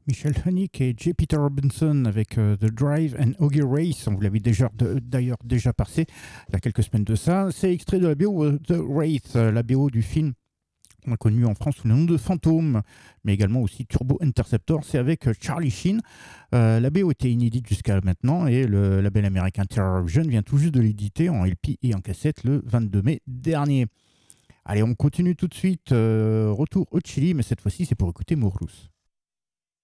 Michel Haneke et J. Peter Robinson avec The Drive and Augie Race. On vous l'avait d'ailleurs déjà passé il y a quelques semaines de ça. C'est extrait de la BO The Wraith, la BO du film qu'on a connu en France sous le nom de Fantôme, mais également aussi Turbo Interceptor. C'est avec Charlie Sheen. La BO était inédite jusqu'à maintenant et le label américain Terror Vision vient tout juste de l'éditer en LP et en cassette le 22 mai dernier. Allez, on continue tout de suite. Retour au Chili, mais cette fois-ci, c'est pour écouter Mourous.